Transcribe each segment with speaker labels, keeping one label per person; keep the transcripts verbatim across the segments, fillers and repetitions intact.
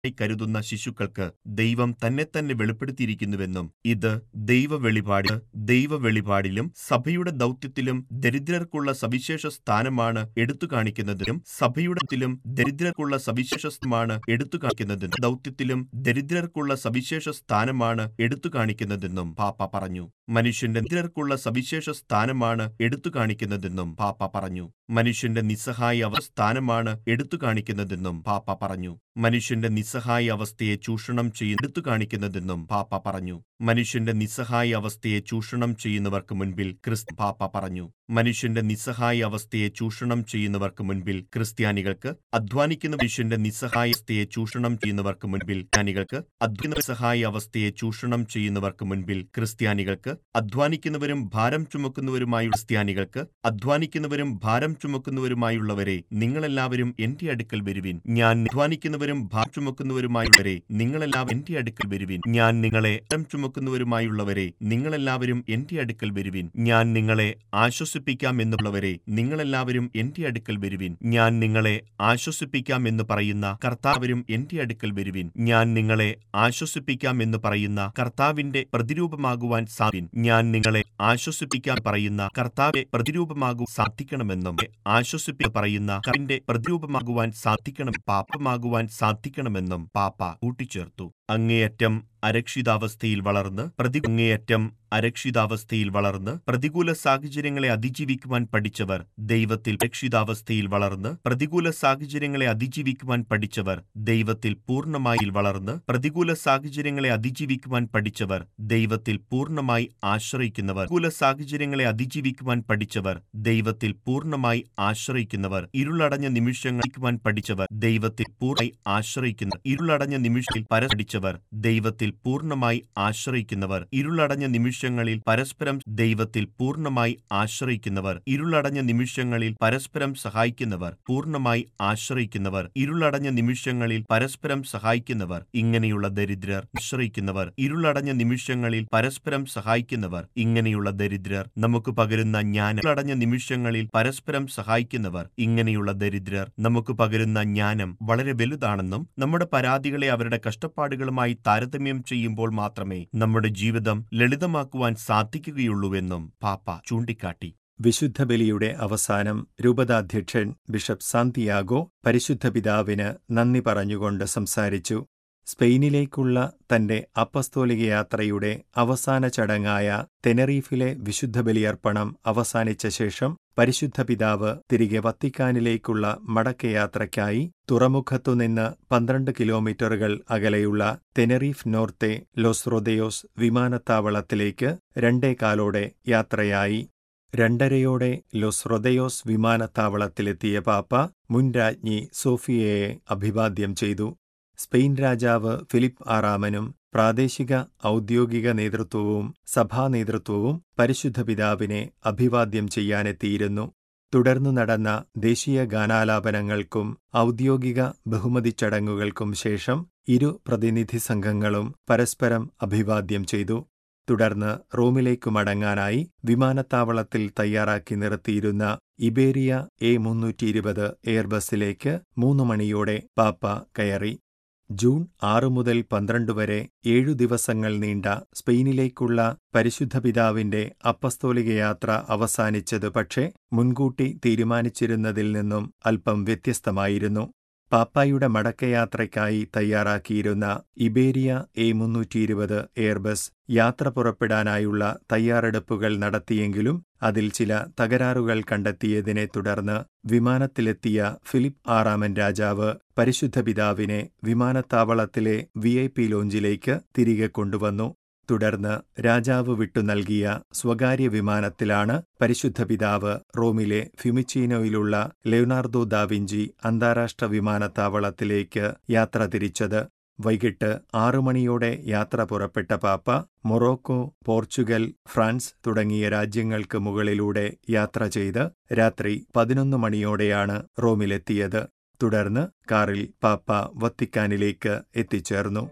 Speaker 1: കരുതുന്ന ശിശുക്കൾക്ക് ദൈവം തന്നെത്തന്നെ വെളിപ്പെടുത്തിയിരിക്കുന്നുവെന്നും ഇത് ദൈവ വെളിപാട് ദൈവ വെളിപാടിലും സഭയുടെ ദൗത്യത്തിലും ദരിദ്രർക്കുള്ള സവിശേഷ സ്ഥാനമാണ് എടുത്തു കാണിക്കുന്നതിനും സഭയുടെ ദരിദ്രർക്കുള്ള സവിശേഷ സ്ഥാനമാണ് എടുത്തു കാണിക്കുന്നതിനും ദൗത്യത്തിലും ദരിദ്രർക്കുള്ള സവിശേഷ സ്ഥാനമാണ് എടുത്തു കാണിക്കുന്നതെന്നും പാപ്പ പറഞ്ഞു. മനുഷ്യന്റെ ദരിദ്രർക്കുള്ള സവിശേഷ സ്ഥാനമാണ് എടുത്തു കാണിക്കുന്നതെന്നും പാപ്പ പറഞ്ഞു. മനുഷ്യന്റെ നിസ്സഹായ സ്ഥാനമാണ് എടുത്തു കാണിക്കുന്നതെന്നും പാപ്പ പറഞ്ഞു. മനുഷ്യന്റെ നിസ്സഹായ അവസ്ഥയെ ചൂഷണം ചെയ്യുന്ന എടുത്തു കാണിക്കുന്നതെന്നും പാപ്പ പറഞ്ഞു. മനുഷ്യന്റെ നിസ്സഹായ അവസ്ഥയെ ചൂഷണം ചെയ്യുന്നവർക്ക് മുൻപിൽ ക്രിസ്തു പാപ്പ പറഞ്ഞു. മനുഷ്യന്റെ നിസ്സഹായ അവസ്ഥയെ ചൂഷണം ചെയ്യുന്നവർക്ക് മുൻപിൽ ക്രിസ്ത്യാനികൾക്ക് അധ്വാനിക്കുന്ന മനുഷ്യന്റെ നിസ്സഹായ അവസ്ഥയെ ചൂഷണം ചെയ്യുന്നവർക്ക് മുൻപിൽ ക്രിസ്ത്യാനികൾക്ക് നിസ്സഹായ അവസ്ഥയെ ചൂഷണം ചെയ്യുന്നവർക്ക് മുൻപിൽ ക്രിസ്ത്യാനികൾക്ക് അധ്വാനിക്കുന്നവരും ഭാരം ചുമക്കുന്നവരുമായ ക്രിസ്ത്യാനികൾക്ക് അധ്വാനിക്കുന്നവരും ഭാരം ചുമക്കുന്നവരുമായുള്ളവരെ നിങ്ങളെല്ലാവരും എന്റെ അടുക്കൽ വരുവിൻ. ഞാൻ അധ്വാനിക്കുന്നവരും ഭാരം ചുമക്കുന്നവരുമായുള്ളവരെ നിങ്ങളെല്ലാവരും എന്റെ അടുക്കൽ വരുവിൻ. ഞാൻ നിങ്ങളെ ഭാരം ചുമക്കുന്നവരുമായുള്ളവരെ നിങ്ങളെല്ലാവരും എന്റെ അടുക്കൽ വരുവിൻ. ഞാൻ നിങ്ങളെ ആശ്വസിപ്പിക്കാം എന്നുള്ളവരെ നിങ്ങളെല്ലാവരും എന്റെ അടുക്കൽ വരുവിൻ. ഞാൻ നിങ്ങളെ ആശ്വസിപ്പിക്കാം എന്ന് പറയുന്ന കർത്താവരും എന്റെ അടുക്കൽ വരുവിൻ. ഞാൻ നിങ്ങളെ ആശ്വസിപ്പിക്കാം എന്ന് പറയുന്ന കർത്താവിന്റെ പ്രതിരൂപമാകുവാൻ സാധിൻ. ഞാൻ നിങ്ങളെ ആശ്വസിപ്പിക്കാൻ പറയുന്ന കർത്താവെ പ്രതിരൂപമാകു സാധിക്കണമെന്നും ആശ്വസിപ്പി പറയുന്ന കർത്താവിന്റെ പ്രതിരൂപമാകുവാൻ സാധിക്കണം പാപമാകുവാൻ സാധിക്കണമെന്നും പാപ്പ കൂട്ടിച്ചേർത്തു. അങ്ങേയറ്റം അരക്ഷിതാവസ്ഥയിൽ വളർന്ന് പ്രതി അങ്ങേയറ്റം അരക്ഷിതാവസ്ഥയിൽ വളർന്ന് പ്രതികൂല സാഹചര്യങ്ങളെ അതിജീവിക്കുവാൻ പഠിച്ചവർ ദൈവത്തിൽ രക്ഷിതാവസ്ഥയിൽ വളർന്ന് പ്രതികൂല സാഹചര്യങ്ങളെ അതിജീവിക്കുവാൻ പഠിച്ചവർ ദൈവത്തിൽ പൂർണ്ണമായി വളർന്ന് പ്രതികൂല സാഹചര്യങ്ങളെ അതിജീവിക്കുവാൻ പഠിച്ചവർ ദൈവത്തിൽ പൂർണ്ണമായി ആശ്രയിക്കുന്നവർ പ്രതികൂല സാഹചര്യങ്ങളെ അതിജീവിക്കുവാൻ പഠിച്ചവർ ദൈവത്തിൽ പൂർണ്ണമായി ആശ്രയിക്കുന്നവർ ഇരുളടഞ്ഞ നിമിഷങ്ങൾ പഠിച്ചവർ ദൈവത്തിൽ പൂർണ്ണമായി ആശ്രയിക്കുന്നവർ ഇരുളടഞ്ഞ നിമിഷത്തിൽ പരസ്പരിച്ചവർ ദൈവത്തിൽ പൂർണ്ണമായി ആശ്രയിക്കുന്നവർ ഇരുളടഞ്ഞ നിമിഷങ്ങളിൽ പരസ്പരം ദൈവത്തിൽ പൂർണ്ണമായി ആശ്രയിക്കുന്നവർ ഇരുളടഞ്ഞ നിമിഷങ്ങളിൽ പരസ്പരം സഹായിക്കുന്നവർ പൂർണ്ണമായി ആശ്രയിക്കുന്നവർ ഇരുളടഞ്ഞ നിമിഷങ്ങളിൽ പരസ്പരം സഹായിക്കുന്നവർ ഇങ്ങനെയുള്ള ദരിദ്രർ ആശ്രയിക്കുന്നവർ ഇരുളടഞ്ഞ നിമിഷങ്ങളിൽ പരസ്പരം സഹായിക്കുന്നവർ ഇങ്ങനെയുള്ള ദരിദ്രർ നമുക്ക് പകരുന്ന ജ്ഞാനം ഇരുളടഞ്ഞ നിമിഷങ്ങളിൽ പരസ്പരം സഹായിക്കുന്നവർ ഇങ്ങനെയുള്ള ദരിദ്രർ നമുക്ക് പകരുന്ന ജ്ഞാനം വളരെ വലുതാണെന്നും നമ്മുടെ പരാതികളെ അവരുടെ കഷ്ടപ്പാടുകളുമായി താരതമ്യം ചെയ്യുമ്പോൾ മാത്രമേ നമ്മുടെ ജീവിതം ലളിതമാക്കുവാൻ സാധിക്കുകയുള്ളൂവെന്നും പാപ്പ ചൂണ്ടിക്കാട്ടി.
Speaker 2: വിശുദ്ധ ബലിയുടെ അവസാനം രൂപതാധ്യക്ഷൻ ബിഷപ്പ് സാന്തിയാഗോ പരിശുദ്ധ പിതാവിന് നന്ദി പറഞ്ഞുകൊണ്ട് സംസാരിച്ചു. സ്പെയിനിലേക്കുള്ള തന്റെ അപ്പസ്തോലിക യാത്രയുടെ അവസാന ചടങ്ങായ തെനറീഫിലെ വിശുദ്ധ ബലിയർപ്പണം അവസാനിച്ച ശേഷം പരിശുദ്ധ പിതാവ് തിരികെ വത്തിക്കാനിലേക്കുള്ള മടക്കയാത്രയ്ക്കായി തുറമുഖത്തുനിന്ന് പന്ത്രണ്ട് കിലോമീറ്ററുകൾ അകലെയുള്ള തെനറീഫ് നോർത്തെ ലോസ് റോദയോസ് വിമാനത്താവളത്തിലേക്ക് രണ്ടേകാലോടെ യാത്രയായി. രണ്ടരയോടെ ലോസ് റോദയോസ് വിമാനത്താവളത്തിലെത്തിയ പാപ്പ മുൻ രാജ്ഞി സോഫിയയെ അഭിവാദ്യം ചെയ്തു. സ്പെയിൻ രാജാവ് ഫിലിപ്പ് ആറാമനും പ്രാദേശിക ഔദ്യോഗിക നേതൃത്വവും സഭാ നേതൃത്വവും പരിശുദ്ധ പിതാവിനെ അഭിവാദ്യം ചെയ്യാനെത്തിയിരുന്നു. തുടർന്നു നടന്ന ദേശീയ ഗാനാലാപനങ്ങൾക്കും ഔദ്യോഗിക ബഹുമതി ചടങ്ങുകൾക്കും ശേഷം ഇരു പ്രതിനിധി സംഘങ്ങളും പരസ്പരം അഭിവാദ്യം ചെയ്തു. തുടർന്ന് റോമിലേക്കു മടങ്ങാനായി വിമാനത്താവളത്തിൽ തയ്യാറാക്കി നിർത്തിയിരുന്ന ഇബേരിയ എ മുന്നൂറ്റി ഇരുപത് എയർബസിലേക്ക് മൂന്നു മണിയോടെ പാപ്പ കയറി. ജൂൺ ആറ് മുതൽ പന്ത്രണ്ട് വരെ ഏഴു ദിവസങ്ങൾ നീണ്ട സ്പെയിനിലേക്കുള്ള പരിശുദ്ധ പിതാവിന്റെ അപ്പസ്തോലിക യാത്ര അവസാനിച്ചത് പക്ഷേ മുൻകൂട്ടി തീരുമാനിച്ചിരുന്നതിൽ നിന്നും അല്പം വ്യത്യസ്തമായിരുന്നു. പാപ്പായുടെ മടക്കയാത്രയ്ക്കായി തയ്യാറാക്കിയിരുന്ന ഇബേരിയ എ മുന്നൂറ്റി ഇരുപത് എയർബസ് യാത്ര പുറപ്പെടാനായുള്ള തയ്യാറെടുപ്പുകൾ നടത്തിയെങ്കിലും അതിൽ ചില തകരാറുകൾ കണ്ടെത്തിയതിനെ തുടർന്ന് വിമാനത്തിലെത്തിയ ഫിലിപ്പ് ആറാമൻ രാജാവ് പരിശുദ്ധ പിതാവിനെ വിമാനത്താവളത്തിലെ വി ഐ പി ലോഞ്ചിലേക്ക് തിരികെ കൊണ്ടുവന്നു. തുടർന്ന് രാജാവ് വിട്ടു നൽകിയ സ്വകാര്യ വിമാനത്തിലാണ് പരിശുദ്ധ പിതാവ് റോമിലെ ഫിമിച്ചീനോയിലുള്ള ലെയോനാർദോ ദാവിഞ്ചി അന്താരാഷ്ട്ര വിമാനത്താവളത്തിലേക്ക് യാത്ര തിരിച്ചത്. വൈകിട്ട് ആറു മണിയോടെ യാത്ര പുറപ്പെട്ട പാപ്പ മൊറോക്കോ, പോർച്ചുഗൽ, ഫ്രാൻസ് തുടങ്ങിയ രാജ്യങ്ങൾക്ക് മുകളിലൂടെ യാത്ര ചെയ്ത് രാത്രി പതിനൊന്ന് മണിയോടെയാണ് റോമിലെത്തിയത്. തുടർന്ന് കാറിൽ പാപ്പ വത്തിക്കാനിലേക്ക് എത്തിച്ചേർന്നു.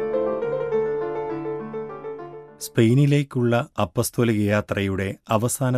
Speaker 2: സ്പെയിനിലേക്കുള്ള അപ്പസ്തോലിക യാത്രയുടെ അവസാന